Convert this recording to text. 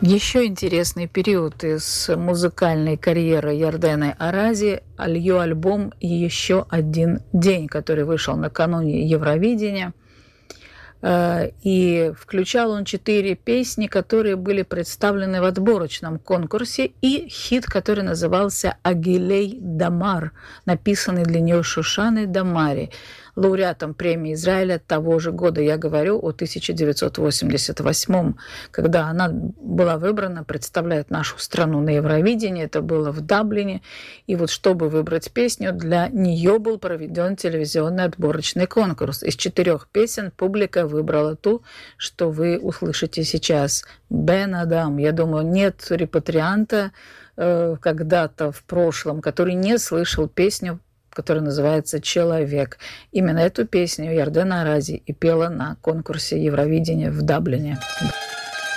Еще интересный период из музыкальной карьеры Ярдены Арази – ее альбом «Еще один день», который вышел накануне Евровидения. И включал он 4 песни, которые были представлены в отборочном конкурсе, и хит, который назывался «Агилей Дамар», написанный для нее Шушаной Дамари, лауреатом премии Израиля того же года. Я говорю о 1988, когда она была выбрана представлять нашу страну на Евровидении. Это было в Даблине. И вот чтобы выбрать песню, для нее был проведен телевизионный отборочный конкурс. Из 4 песен публика выбрала ту, что вы услышите сейчас. «Бен Адам». Я думаю, нет репатрианта когда-то в прошлом, который не слышал песню, которая называется «Человек». Именно эту песню Ярдена Арази и пела на конкурсе Евровидения в Даблине.